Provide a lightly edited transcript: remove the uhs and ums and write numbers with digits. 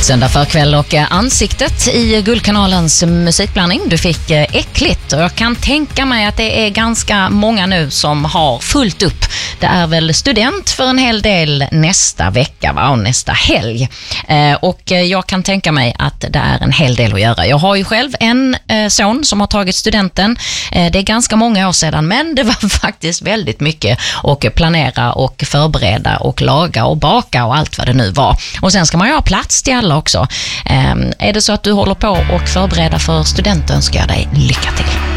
Söndag förkväll och ansiktet i Guldkanalens musikblandning. Du fick Äckligt och jag kan tänka mig att det är ganska många nu som har fullt upp. Det är väl student för en hel del nästa vecka och nästa helg. Och jag kan tänka mig att det är en hel del att göra. Jag har ju själv en son som har tagit studenten. Det är ganska många år sedan, men det var faktiskt väldigt mycket att planera och förbereda och laga och baka och allt vad det nu var. Och sen ska man ju ha plats till alla också. Är det så att du håller på och förbereda för studenten, önskar jag dig lycka till.